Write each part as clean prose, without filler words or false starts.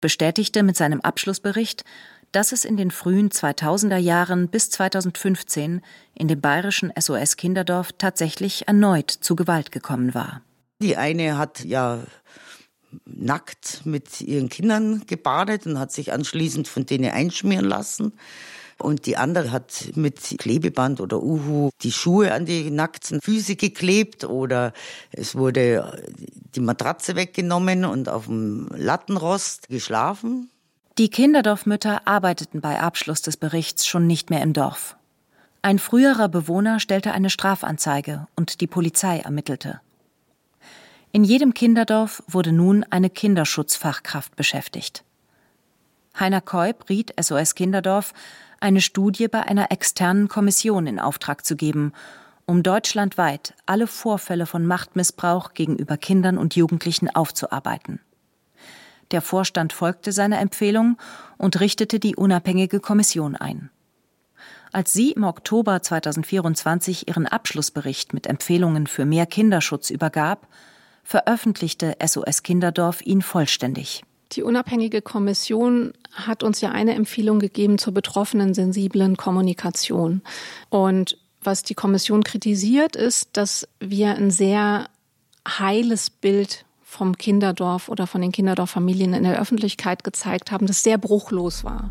bestätigte mit seinem Abschlussbericht, dass es in den frühen 2000er Jahren bis 2015 in dem bayerischen SOS Kinderdorf tatsächlich erneut zu Gewalt gekommen war. Die eine hat nackt mit ihren Kindern gebadet und hat sich anschließend von denen einschmieren lassen. Und die andere hat mit Klebeband oder Uhu die Schuhe an die nackten Füße geklebt oder es wurde die Matratze weggenommen und auf dem Lattenrost geschlafen. Die Kinderdorfmütter arbeiteten bei Abschluss des Berichts schon nicht mehr im Dorf. Ein früherer Bewohner stellte eine Strafanzeige und die Polizei ermittelte. In jedem Kinderdorf wurde nun eine Kinderschutzfachkraft beschäftigt. Heiner Keup riet SOS Kinderdorf, eine Studie bei einer externen Kommission in Auftrag zu geben, um deutschlandweit alle Vorfälle von Machtmissbrauch gegenüber Kindern und Jugendlichen aufzuarbeiten. Der Vorstand folgte seiner Empfehlung und richtete die unabhängige Kommission ein. Als sie im Oktober 2024 ihren Abschlussbericht mit Empfehlungen für mehr Kinderschutz übergab, veröffentlichte SOS Kinderdorf ihn vollständig. Die unabhängige Kommission hat uns ja eine Empfehlung gegeben zur betroffenen sensiblen Kommunikation. Und was die Kommission kritisiert, ist, dass wir ein sehr heiles Bild vom Kinderdorf oder von den Kinderdorffamilien in der Öffentlichkeit gezeigt haben, das sehr bruchlos war.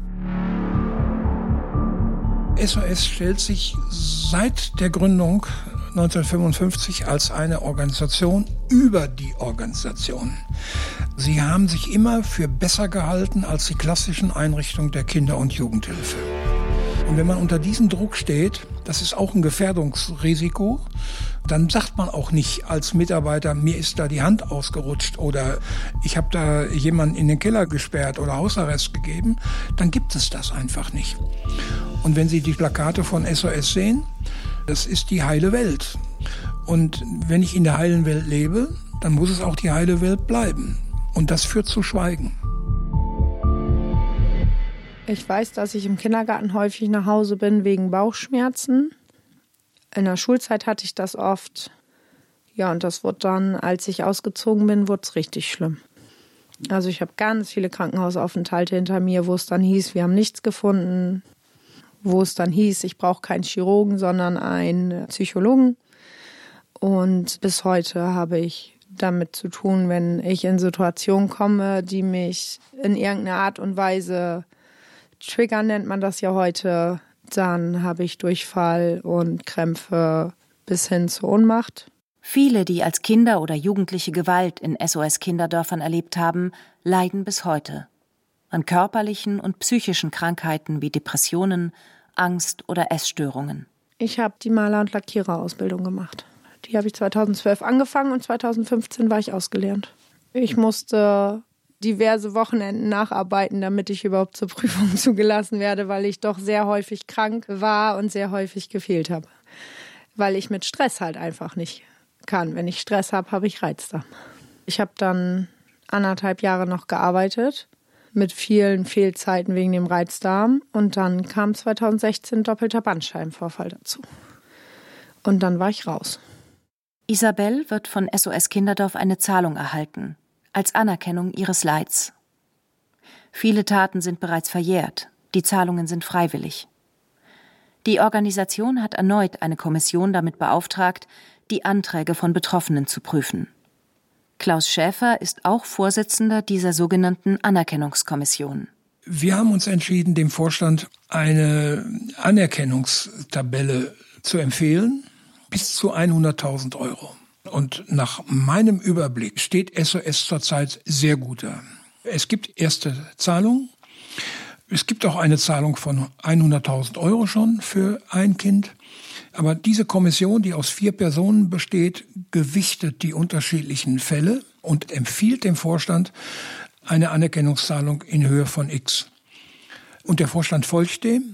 SOS stellt sich seit der Gründung 1955 als eine Organisation über die Organisation. Sie haben sich immer für besser gehalten als die klassischen Einrichtungen der Kinder- und Jugendhilfe. Und wenn man unter diesem Druck steht, das ist auch ein Gefährdungsrisiko, dann sagt man auch nicht als Mitarbeiter, mir ist da die Hand ausgerutscht oder ich habe da jemanden in den Keller gesperrt oder Hausarrest gegeben, dann gibt es das einfach nicht. Und wenn Sie die Plakate von SOS sehen, das ist die heile Welt. Und wenn ich in der heilen Welt lebe, dann muss es auch die heile Welt bleiben. Und das führt zu Schweigen. Ich weiß, dass ich im Kindergarten häufig nach Hause bin wegen Bauchschmerzen. In der Schulzeit hatte ich das oft. Ja, und das wurde dann, als ich ausgezogen bin, wurde es richtig schlimm. Also ich habe ganz viele Krankenhausaufenthalte hinter mir, wo es dann hieß, wir haben nichts gefunden. Wo es dann hieß, ich brauche keinen Chirurgen, sondern einen Psychologen. Und bis heute habe ich damit zu tun, wenn ich in Situationen komme, die mich in irgendeiner Art und Weise triggern, nennt man das ja heute, dann habe ich Durchfall und Krämpfe bis hin zur Ohnmacht. Viele, die als Kinder oder Jugendliche Gewalt in SOS-Kinderdörfern erlebt haben, leiden bis heute an körperlichen und psychischen Krankheiten wie Depressionen, Angst oder Essstörungen. Ich habe die Maler- und Lackiererausbildung gemacht. Die habe ich 2012 angefangen und 2015 war ich ausgelernt. Ich musste diverse Wochenenden nacharbeiten, damit ich überhaupt zur Prüfung zugelassen werde, weil ich doch sehr häufig krank war und sehr häufig gefehlt habe. Weil ich mit Stress halt einfach nicht kann. Wenn ich Stress habe, habe ich Reizdarm. Ich habe dann 1,5 Jahre noch gearbeitet, mit vielen Fehlzeiten wegen dem Reizdarm. Und dann kam 2016 doppelter Bandscheibenvorfall dazu. Und dann war ich raus. Isabel wird von SOS Kinderdorf eine Zahlung erhalten, als Anerkennung ihres Leids. Viele Taten sind bereits verjährt, die Zahlungen sind freiwillig. Die Organisation hat erneut eine Kommission damit beauftragt, die Anträge von Betroffenen zu prüfen. Klaus Schäfer ist auch Vorsitzender dieser sogenannten Anerkennungskommission. Wir haben uns entschieden, dem Vorstand eine Anerkennungstabelle zu empfehlen, bis zu 100.000 €. Und nach meinem Überblick steht SOS zurzeit sehr gut da. Es gibt erste Zahlungen. Es gibt auch eine Zahlung von 100.000 € schon für ein Kind. Aber diese Kommission, die aus 4 Personen besteht, gewichtet die unterschiedlichen Fälle und empfiehlt dem Vorstand eine Anerkennungszahlung in Höhe von X. Und der Vorstand folgt dem.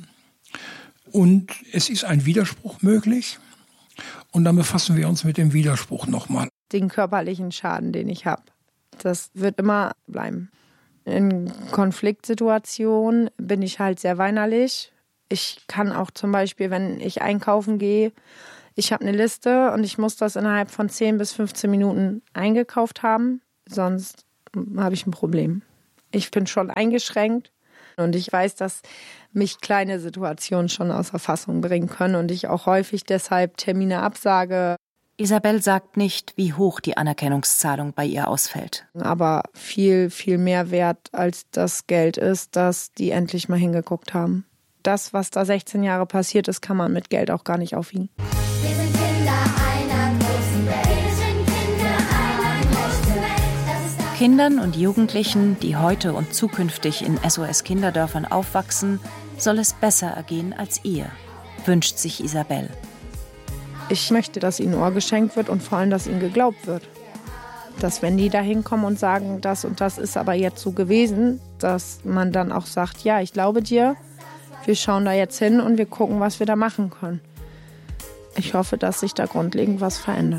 Und es ist ein Widerspruch möglich. Und dann befassen wir uns mit dem Widerspruch nochmal. Den körperlichen Schaden, den ich habe, das wird immer bleiben. In Konfliktsituationen bin ich halt sehr weinerlich. Ich kann auch zum Beispiel, wenn ich einkaufen gehe, ich habe eine Liste und ich muss das innerhalb von 10 bis 15 Minuten eingekauft haben, sonst habe ich ein Problem. Ich bin schon eingeschränkt und ich weiß, dass mich kleine Situationen schon außer Fassung bringen können und ich auch häufig deshalb Termine absage. Isabel sagt nicht, wie hoch die Anerkennungszahlung bei ihr ausfällt. Aber viel, viel mehr wert als das Geld ist, dass die endlich mal hingeguckt haben. Das, was da 16 Jahre passiert ist, kann man mit Geld auch gar nicht aufwiegen. Wir sind Kinder einer großen Welt. Wir sind Kinder einer großen Welt. Kindern und Jugendlichen, die heute und zukünftig in SOS-Kinderdörfern aufwachsen, soll es besser ergehen als ihr, wünscht sich Isabel. Ich möchte, dass ihnen Ohr geschenkt wird und vor allem, dass ihnen geglaubt wird. Dass wenn die da hinkommen und sagen, das und das ist aber jetzt so gewesen, dass man dann auch sagt, ja, ich glaube dir, wir schauen da jetzt hin und wir gucken, was wir da machen können. Ich hoffe, dass sich da grundlegend was verändert.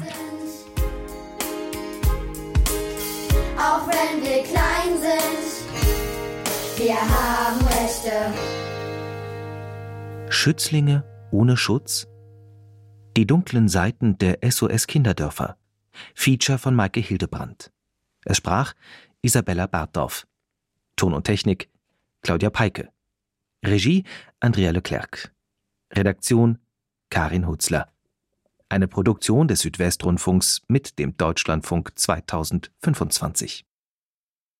Auch wenn wir klein sind, wir haben Rechte. Schützlinge ohne Schutz? Die dunklen Seiten der SOS-Kinderdörfer. Feature von Maike Hildebrandt. Es sprach Isabella Bartdorf. Ton und Technik Claudia Peike. Regie Andrea Leclerc. Redaktion Karin Hutzler. Eine Produktion des Südwestrundfunks mit dem Deutschlandfunk 2025.